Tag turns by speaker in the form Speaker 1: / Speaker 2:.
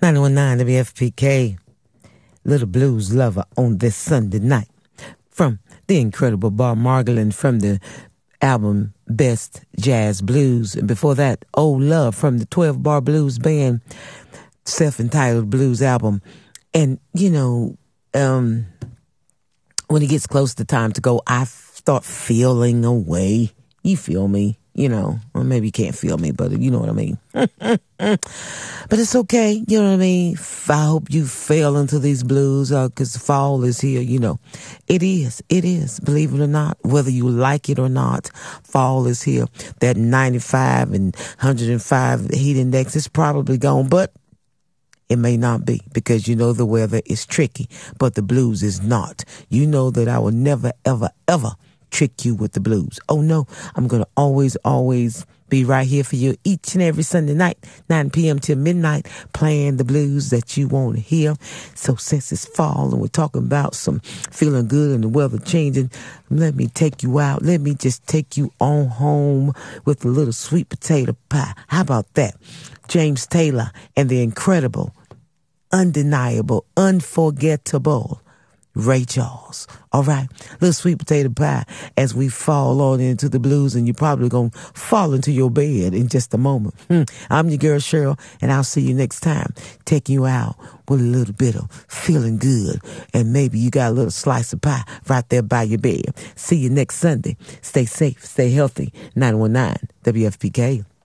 Speaker 1: 919 WFPK, Little Blues Lover on this Sunday night. From the incredible Bob Margolin from the album Best Jazz Blues. And before that, Old Love from the 12 Bar Blues Band self-entitled blues album. And, you know, when it gets close to time to go, I start feeling away. You feel me? You know, or maybe you can't feel me, but you know what I mean. But it's okay, you know what I mean? I hope you fell into these blues, because fall is here, you know. It is, believe it or not, whether you like it or not, fall is here. That 95 and 105 heat index is probably gone, but it may not be, because you know the weather is tricky, but the blues is not. You know that I will never, ever, ever trick you with the blues. Oh no, I'm going to always be right here for you each and every Sunday night, 9 p.m. till midnight, playing the blues that you want to hear. So since it's fall and we're talking about some feeling good and the weather changing, let me take you out. Let me just take you on home with a little sweet potato pie. How about that? James Taylor and the incredible, undeniable, unforgettable Ray Charles. All right, little sweet potato pie as we fall on into the blues, and you're probably going to fall into your bed in just a moment. I'm your girl Cheryl, and I'll see you next time, taking you out with a little bit of feeling good, and maybe you got a little slice of pie right there by your bed. See you next Sunday. Stay safe, stay healthy. 919 WFPK.